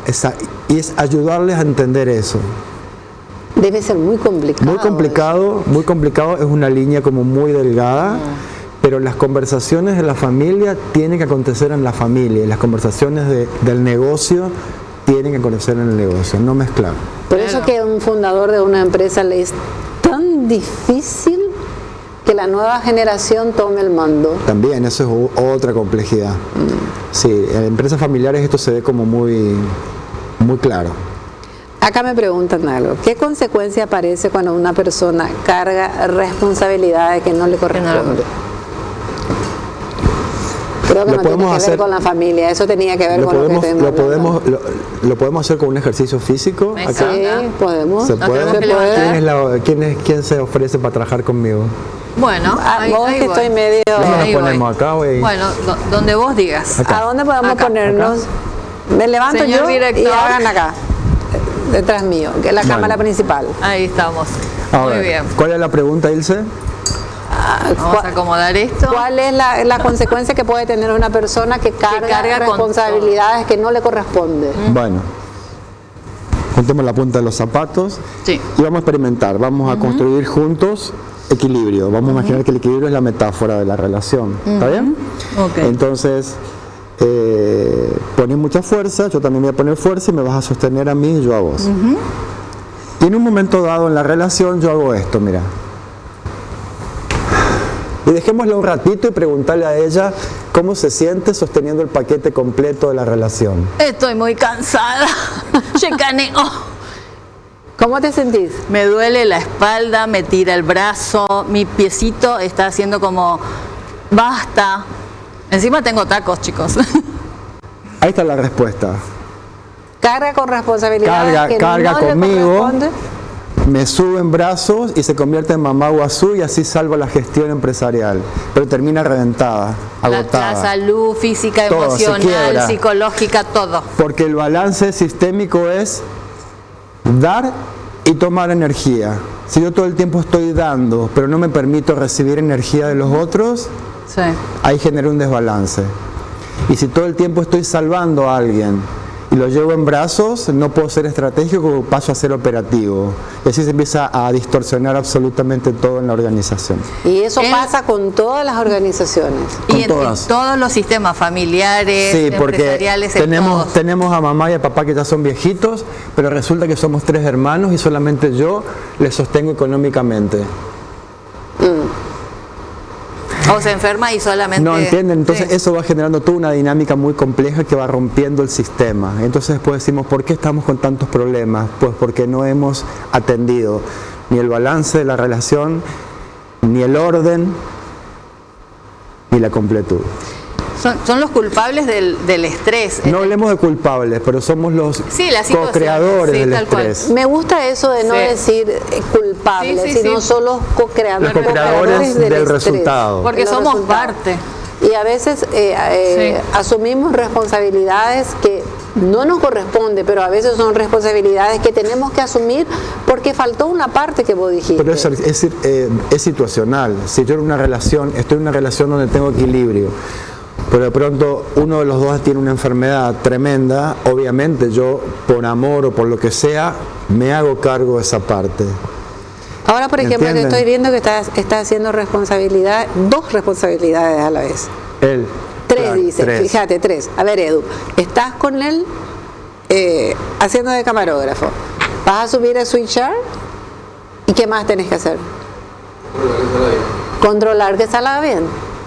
y es ayudarles a entender eso. Debe ser muy complicado. Muy complicado, es una línea como muy delgada, pero las conversaciones de la familia tienen que acontecer en la familia, y las conversaciones del negocio tienen que acontecer en el negocio, no mezclar. Por eso que a un fundador de una empresa le es tan difícil que la nueva generación tome el mando. También, eso es otra complejidad. Sí, en empresas familiares esto se ve como muy claro. Acá me preguntan algo. ¿Qué consecuencia aparece cuando una persona carga responsabilidades que no le corresponden? Creo que no tiene que ver con la familia, eso tenía que ver con lo que lo podemos hacer con un ejercicio físico. Acá. Sí, podemos. ¿Se puede? ¿Quién se ofrece para trabajar conmigo? Bueno, vos que estoy medio... ¿Dónde nos ponemos acá? Bueno, donde vos digas. Acá. ¿A dónde podemos ponernos? Acá. Me levanto Señor yo director. Y hagan acá, detrás mío, que es la cámara principal. Ahí estamos. Ahora, muy bien. ¿Cuál es la pregunta, Ilse? Vamos a acomodar esto. ¿Cuál es la consecuencia que puede tener una persona que carga responsabilidades que no le corresponden? Bueno, juntemos la punta de los zapatos y vamos a experimentar, vamos a construir juntos equilibrio. Vamos a imaginar que el equilibrio es la metáfora de la relación. ¿Está bien? Okay. Entonces, pones mucha fuerza, yo también voy a poner fuerza y me vas a sostener a mí y yo a vos. Y en un momento dado en la relación yo hago esto, mira. Y dejémosla un ratito y preguntarle a ella cómo se siente sosteniendo el paquete completo de la relación. Estoy muy cansada. Checaneo. ¿Cómo te sentís? Me duele la espalda, me tira el brazo, mi piecito está haciendo como basta. Encima tengo tacos, chicos. Ahí está la respuesta. Carga con responsabilidad. Carga conmigo. Me sube en brazos y se convierte en mamá guazú y así salvo la gestión empresarial. Pero termina reventada, agotada. La salud física, todo, emocional, psicológica, todo. Porque el balance sistémico es dar y tomar energía. Si yo todo el tiempo estoy dando, pero no me permito recibir energía de los otros, ahí genera un desbalance. Y si todo el tiempo estoy salvando a alguien y lo llevo en brazos, no puedo ser estratégico, paso a ser operativo. Y así se empieza a distorsionar absolutamente todo en la organización. Y eso pasa con todas las organizaciones. Y en todos los sistemas familiares, empresariales. Tenemos a mamá y a papá que ya son viejitos, pero resulta que somos 3 hermanos y solamente yo les sostengo económicamente. O se enferma y solamente... No, ¿entienden? Entonces eso va generando toda una dinámica muy compleja que va rompiendo el sistema. Entonces después decimos, ¿por qué estamos con tantos problemas? Pues porque no hemos atendido ni el balance de la relación, ni el orden, ni la completud. Son los culpables del estrés. No hablemos de culpables, pero somos los co-creadores del estrés. Me gusta eso de no decir culpables, sino solo co-creadores. Los co-creadores del resultado. Porque somos parte. Y a veces asumimos responsabilidades que no nos corresponde, pero a veces son responsabilidades que tenemos que asumir porque faltó una parte que vos dijiste. Pero es situacional. Si yo estoy en una relación donde tengo equilibrio, pero de pronto uno de los dos tiene una enfermedad tremenda, obviamente yo por amor o por lo que sea me hago cargo de esa parte. Ahora, por ejemplo, te estoy viendo que estás haciendo dos responsabilidades a la vez. Tres, dice, fíjate, 3. A ver, Edu, estás con él haciendo de camarógrafo. ¿Vas a subir a switchar? ¿Y qué más tenés que hacer? Controlar que salga bien.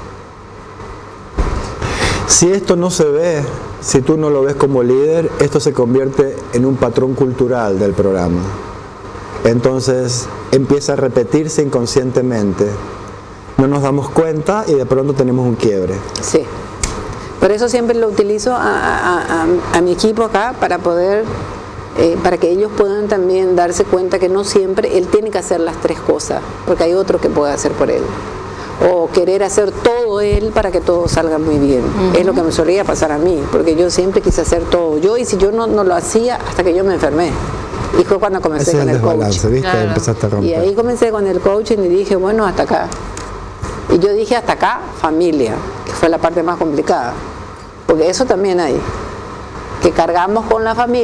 Si esto no se ve, si tú no lo ves como líder, esto se convierte en un patrón cultural del programa. Entonces empieza a repetirse inconscientemente. No nos damos cuenta y de pronto tenemos un quiebre. Sí. Por eso siempre lo utilizo a mi equipo acá para poder, para que ellos puedan también darse cuenta que no siempre él tiene que hacer las 3 cosas, porque hay otro que puede hacer por él. O querer hacer todo él para que todo salga muy bien. Es lo que me solía pasar a mí, porque yo siempre quise hacer todo yo, y si yo no lo hacía hasta que yo me enfermé. Y fue cuando comencé con el coaching. ¿Viste? Claro. Empezaste a romper. Y ahí comencé con el coaching y dije, bueno, hasta acá. Y yo dije hasta acá, familia, que fue la parte más complicada. Porque eso también hay, que cargamos con la familia.